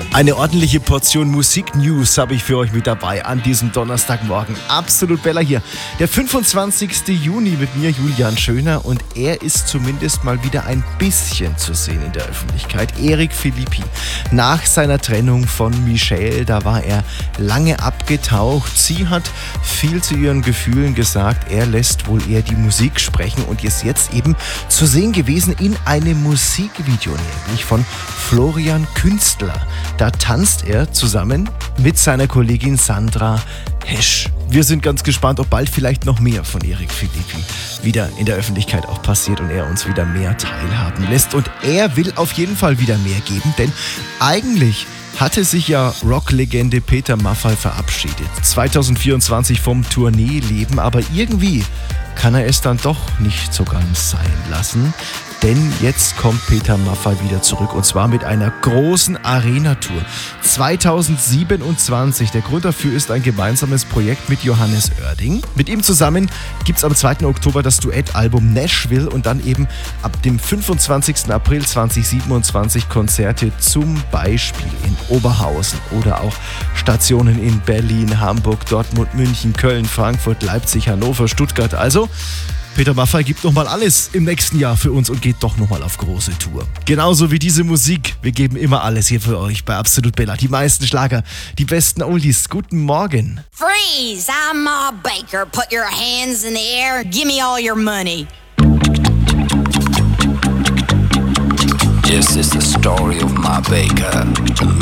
Eine ordentliche Portion Musik-News habe ich für euch mit dabei an diesem Donnerstagmorgen. Absolut Bella hier. Der 25. Juni mit mir, Julian Schöner, und er ist zumindest mal wieder ein bisschen zu sehen in der Öffentlichkeit. Eric Philippi. Nach seiner Trennung von Michelle, da war er lange abgetaucht. Sie hat viel zu ihren Gefühlen gesagt. Er lässt wohl eher die Musik sprechen und ist jetzt eben zu sehen gewesen in einem Musikvideo, nämlich von Florian Künstler. Da tanzt er zusammen mit seiner Kollegin Sandra Hesch. Wir sind ganz gespannt, ob bald vielleicht noch mehr von Eric Philippi wieder in der Öffentlichkeit auch passiert und er uns wieder mehr teilhaben lässt. Und er will auf jeden Fall wieder mehr geben, denn eigentlich hatte sich ja Rocklegende Peter Maffay verabschiedet. 2024 vom Tourneeleben, aber irgendwie kann er es dann doch nicht so ganz sein lassen. Denn jetzt kommt Peter Maffay wieder zurück und zwar mit einer großen Arena-Tour. 2027. Der Grund dafür ist ein gemeinsames Projekt mit Johannes Oerding. Mit ihm zusammen gibt es am 2. Oktober das Duettalbum Nashville und dann eben ab dem 25. April 2027 Konzerte zum Beispiel in Oberhausen oder auch Stationen in Berlin, Hamburg, Dortmund, München, Köln, Frankfurt, Leipzig, Hannover, Stuttgart. Also Peter Maffay gibt nochmal alles im nächsten Jahr für uns und geht doch nochmal auf große Tour. Genauso wie diese Musik. Wir geben immer alles hier für euch bei Absolut Bella. Die meisten Schlager, die besten Oldies. Guten Morgen. Freeze! I'm Ma Baker. Put your hands in the air. Give me all your money. This is the story of Ma Baker.